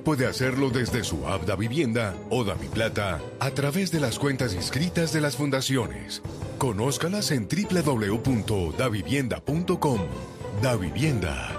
puede hacerlo desde su app Davivienda o Daviplata a través de las cuentas inscritas de las fundaciones. Conózcalas en www.davivienda.com. Davivienda.